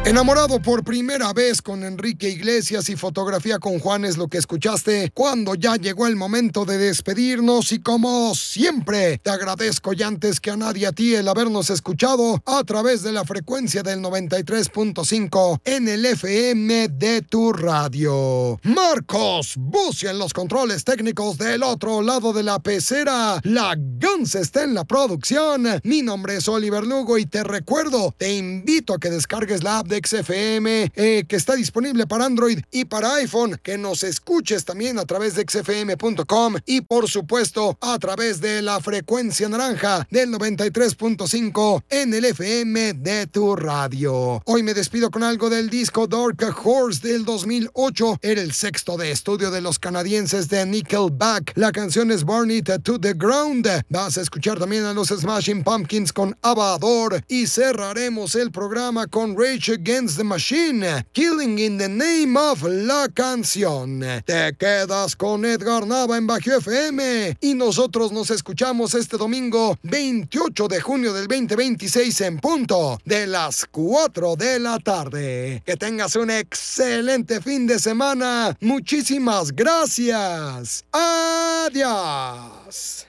Enamorado por primera vez con Enrique Iglesias y Fotografía con Juan es lo que escuchaste cuando ya llegó el momento de despedirnos y como siempre te agradezco y antes que a nadie a ti el habernos escuchado a través de la frecuencia del 93.5 en el FM de tu radio. Marcos Bucio en los controles técnicos del otro lado de la pecera. La Guns está en la producción. Mi nombre es Oliver Lugo y te recuerdo, te invito a que descargues la app de XFM, que está disponible para Android y para iPhone, que nos escuches también a través de xfm.com y por supuesto a través de la frecuencia naranja del 93.5 en el FM de tu radio. Hoy me despido con algo del disco Dark Horse del 2008, era el sexto de estudio de los canadienses de Nickelback. La canción es Burn It to the Ground. Vas a escuchar también a los Smashing Pumpkins con Abador y cerraremos el programa con Rage Against the Machine, Killing in the Name of, la canción. Te quedas con Edgar Nava en Bajo FM y nosotros nos escuchamos este domingo 28 de junio del 2026 en punto de las 4 de la tarde. Que tengas un excelente fin de semana. Muchísimas gracias. Adiós.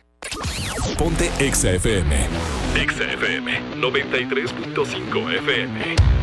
Ponte Exa FM. Exa FM 93.5 FM.